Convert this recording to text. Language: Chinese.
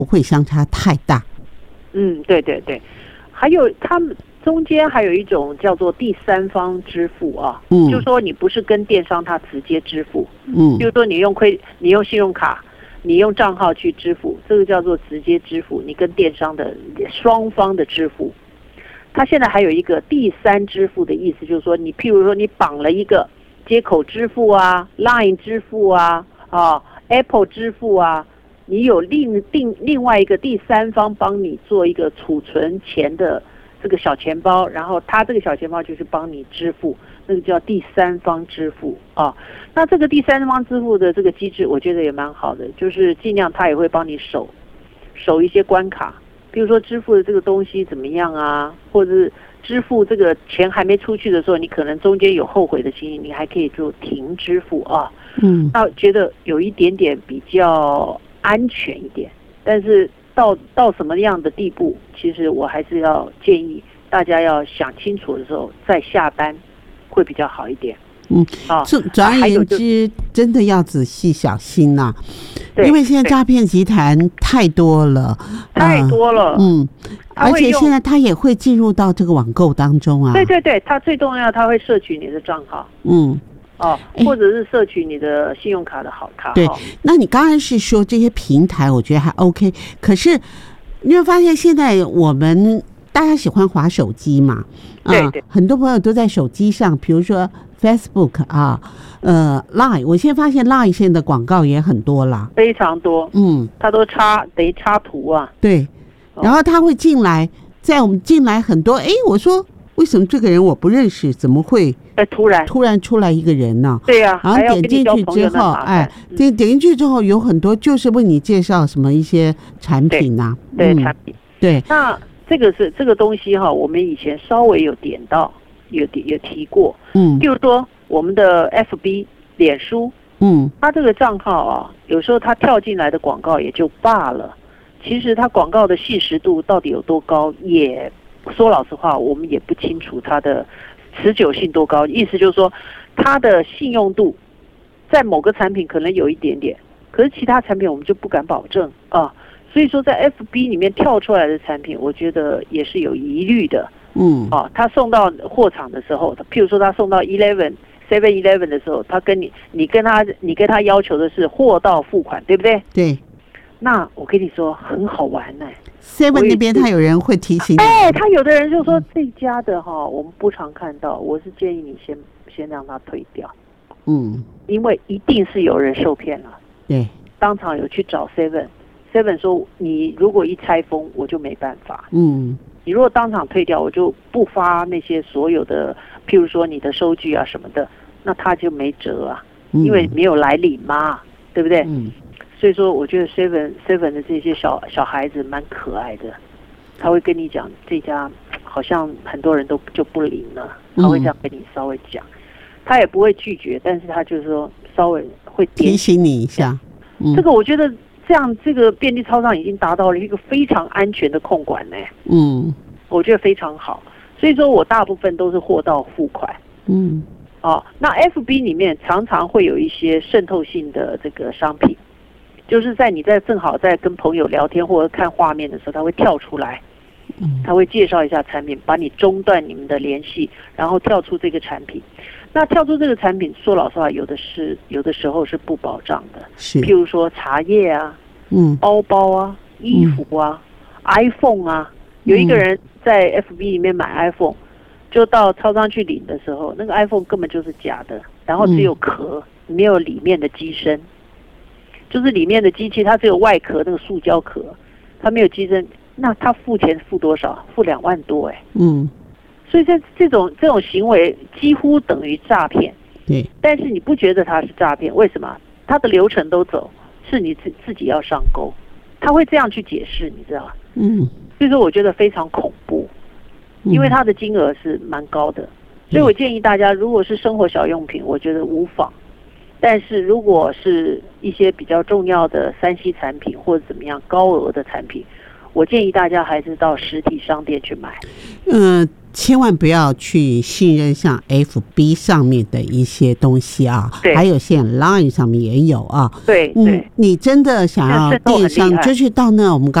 不会相差太大。 对对对，还有他们中间还有一种叫做第三方支付啊，就是说你不是跟电商他直接支付，比如说你用信用卡，你用账号去支付，这个叫做直接支付，你跟电商的双方的支付。他现在还有一个第三支付的意思，就是说你譬如说你绑了一个接口支付啊、Line 支付啊、Apple 支付啊，你有另外一个第三方帮你做一个储存钱的这个小钱包，然后他这个小钱包就是帮你支付，那个叫第三方支付啊。那这个第三方支付的这个机制，我觉得也蛮好的，就是尽量他也会帮你守一些关卡，比如说支付的这个东西怎么样啊，或者是支付这个钱还没出去的时候，你可能中间有后悔的心情，你还可以做停支付啊。那觉得有一点点比较安全一点，但是到什么样的地步，其实我还是要建议大家要想清楚的时候再下单会比较好一点。 总而言之，真的要仔细小心呐，因为现在诈骗集团太多了，而且现在他也会进入到这个网购当中啊。 对对对，他最重要，他会摄取你的账号，或者是摄取你的信用卡的好卡号。 对，那你刚才是说这些平台，我觉得还 OK， 可是你会发现现在我们大家喜欢滑手机嘛， 对， 很多朋友都在手机上，比如说 Facebook 啊，Line， 我现在发现 Line 现在的广告也很多啦， 非常多，它都等于插图啊， 对，然后他会进来，在我们进来很多，我说为什么这个人我不认识，怎么会突然出来一个人呢？ 对呀， 然后点进去之后，点进去之后有很多就是为你介绍什么一些产品啊， 对，产品， 对， 那这个东西哈，我们以前稍微有点到，有提过，比如说我们的 FB 脸书，它这个账号啊，有时候它跳进来的广告也就罢了，其实它广告的细实度到底有多高，也说老实话，我们也不清楚它的持久性多高。意思就是说，它的信用度在某个产品可能有一点点，可是其他产品我们就不敢保证啊。所以说，在 FB 里面跳出来的产品，我觉得也是有疑虑的。他送到货场的时候，譬如说他送到 7-Eleven 的时候，他你跟他要求的是货到付款，对不对？ 对。 那我跟你说很好玩呢。 7那边他有人会提醒你， 他有的人就说这家的我们不常看到，我是建议你先让他退掉。因为一定是有人受骗了。 对。 当场有去找 7说，你如果一拆封，我就没办法。你如果当场退掉，我就不发那些所有的，譬如说你的收据啊什么的，那他就没辙啊，因为没有来领嘛，对不对？所以说，我觉得 Seven 的这些小孩子蛮可爱的，他会跟你讲这家好像很多人都就不领了，他会这样跟你稍微讲，他也不会拒绝，但是他就是说稍微会提醒你一下。 这个我觉得这样，这个便利超商已经达到了一个非常安全的控管呢。我觉得非常好，所以说我大部分都是货到付款。那 FB 里面常常会有一些渗透性的这个商品。就是你正好在跟朋友聊天或者看画面的时候，他会跳出来，他会介绍一下产品，把你中断你们的联系，然后跳出这个产品。那跳出这个产品，说老实话，有的时候是不保障的，譬如说茶叶啊，包包啊，衣服啊，iPhone 啊。有一个人在 FB 里面买 iPhone，就到超商去领的时候，那个 iPhone 根本就是假的，然后只有壳，没有里面的机身。就是里面的机器，它只有外壳那个塑胶壳，它没有机身。那他付钱付多少？付2万多所以这种行为几乎等于诈骗。 对。 但是你不觉得它是诈骗？为什么？它的流程都走，是你自己要上钩。他会这样去解释，你知道吗？所以说我觉得非常恐怖，因为它的金额是蛮高的。所以我建议大家，如果是生活小用品，我觉得无妨。但是如果是一些比较重要的3C 产品或者怎么样高额的产品，我建议大家还是到实体商店去买。 千万不要去信任像 FB 上面的一些东西啊，还有现在 Line 上面也有啊。 对， 你真的想要电商，就去到那我们刚